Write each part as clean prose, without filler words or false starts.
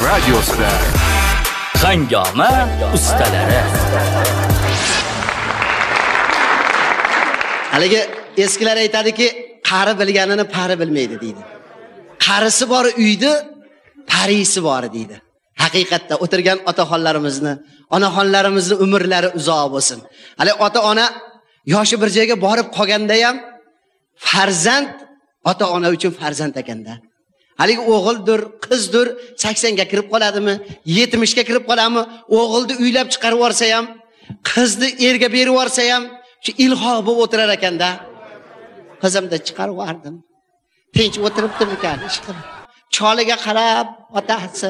radiosida Hangoma ustalari. Haligi eskilar aytadiki, qari bilganini pari bilmaydi deydi. Qarisi bor uyda, parisi bor deydi. Haqiqatda o'tirgan otaxonlarimizni, onaxonlarimizni umrlari uzoq bo'lsin. Hali ota-ona yoshi bir joyga borib qolganda ham farzand ota-ona uchun farzand ekanda. Haligi o'g'ildir, qizdir 80 ga kirib qoladimi, 70 ga kirib qoladimi, o'g'ilni uylab chiqarib yorsa ham, qizni erga berib yorsa ham, shu ilhoq bo'lib o'tirar ekanda. Qizimni chiqarib yordim. Tinch o'tiribdim ekan, ish qilib. Choliga qarab, otasi.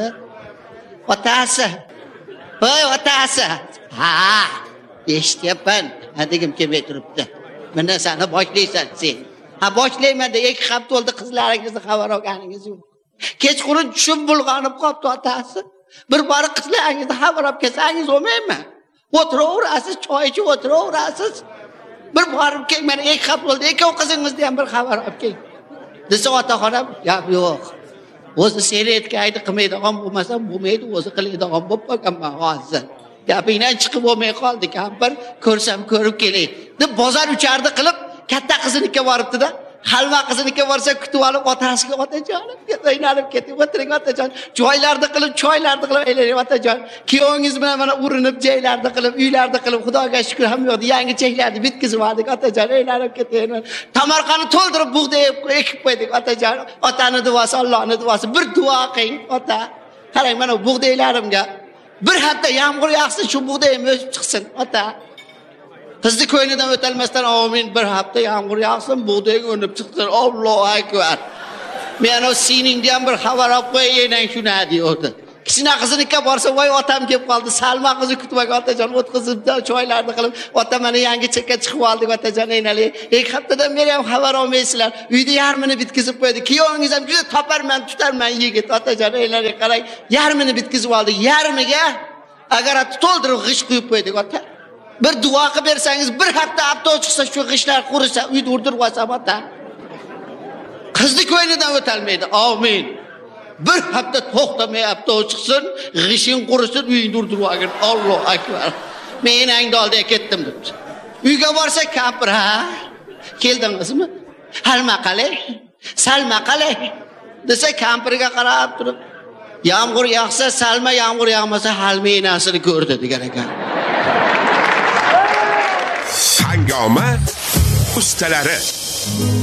Voy otasi. Ha, eshityapman. Hadigim kelmay turibdi. Mana seni boshlaysan sen. Ha, boshlayman deb 2 hafta bo'ldi qizlaringizni xabar olganingiz yo'q. Kechqurun tushib bulg'anib qopti otasi. Bir bor qizlaringizni xabar olib kelsangiz bo'lmaymi? O'tiraverasiz, choy ichib o'tiraverasiz. Bir borib kel, mana 2 hafta bo'ldi, ikkov qizingizni ham bir xabar olib kel. Desa otaxonam, gap yo'q. O'zi seni aytgaydi qilmaydigan bo'lmasa, bo'lmaydi, o'zi qiladigan bo'lib qolganman hozir. Gapingdan chiqib bo'lmay qoldi, kampir, ko'rsam ko'rib kelay. Deb bozor uchardi qilib, katta qiziniga boribdi-da. Halva qiziniga borsa kutib olib otasiga otajonim, o'ynalib ketib o'tiring otajon. Choylarni qilib aylanib otajon. Kuyovingiz bilan mana urinib joylarni qilib, uylarni qilib, Xudoga shukr ham yo'q. Yangi cheklarni bitkizib oldik otajon, aylanib ketayman. Tamarqani to'ldirib bug'doy ekib qo'ydik otajon. Otaning duosi, Allohning duosi. Bir duo qiling ota. Qarang mana bug'doylarimga bir hafta yomg'ir yog'sin, shu bug'doyim o'sib chiqsin ota. Qizni ko'ynidan o'talmasdan amin, bir hafta yomg'ir yog'sin, bug'doy o'nib chiqsin. Allohu akbar. Men o siningga ham bir xabar olib qo'yayning shuni deydi. Kishina qiziniga borsa, voy otam kelib qoldi, Salma qizni kutib otajon o'tkazibdi, choylarni qilib, ota mana yangi chekka chiqib oldik otajon aynali. 2 haftadan beri ham xabar olmaysizlar. Uyda yarmini bitkizib qo'ydi. Kuyovingiz ham juda toparman, tutarman yigit otajon aynali qarang. Yarmini bitkizib oldi. Yarmiga agar to'ldirib g'ish quyib qo'ydik ota. Bir duo qilib bersangiz, bir hafta avtobus chiqsa, shu g'ishlar qurisa, uyda urdirib olsa ota. Qizni ko'ynidan o'talmaydi. Amin. Bir hafta to'xtamay avtobus chiqsin, g'ishing qurisin, uyingni urdirib olgin. Alloh akbar. Men angda oldiga ketdim debdi. Uyga borsa kampir, ha? Keldingizmi? Halma qalay? Salma qalay? Desa kampirga qarab turib, yomg'ir yog'sa salma, yomg'ir yog'masa halma enasini ko'rdi degan ekan. Hangoma ustalari.